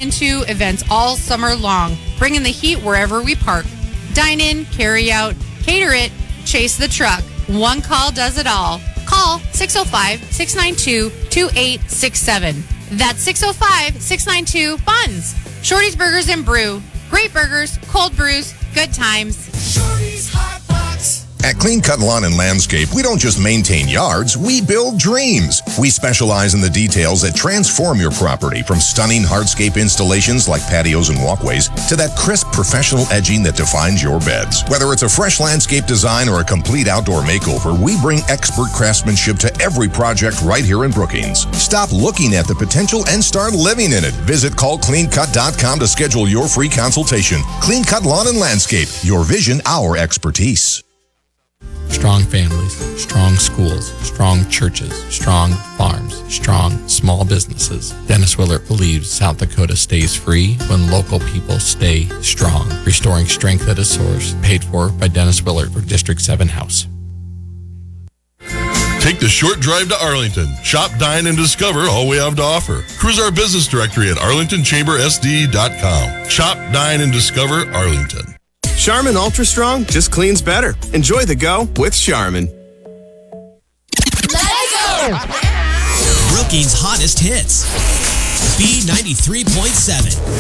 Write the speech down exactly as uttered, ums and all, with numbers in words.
into events all summer long, bringing the heat wherever we park. Dine in, carry out, cater it, chase the truck. One call does it all. Call six oh five, six nine two, two eight six seven. That's six oh five, six nine two, Buns. Shorty's Burgers and Brew. Great burgers, cold brews, good times. Shorty's Hot Box. At Clean Cut Lawn and Landscape, we don't just maintain yards, we build dreams. We specialize in the details that transform your property, from stunning hardscape installations like patios and walkways to that crisp professional edging that defines your beds. Whether it's a fresh landscape design or a complete outdoor makeover, we bring expert craftsmanship to every project right here in Brookings. Stop looking at the potential and start living in it. Visit call clean cut dot com to schedule your free consultation. Clean Cut Lawn and Landscape, your vision, our expertise. Strong families, strong schools, strong churches, strong farms, strong small businesses. Dennis Willert believes South Dakota stays free when local people stay strong. Restoring strength at a source. Paid for by Dennis Willert for District seven House. Take the short drive to Arlington. Shop, dine, and discover all we have to offer. Cruise our business directory at arlington chamber s d dot com. Shop, dine, and discover Arlington. Charmin Ultra Strong just cleans better. Enjoy the go with Charmin. Let's go! Brookings' hottest hits. B ninety-three point seven.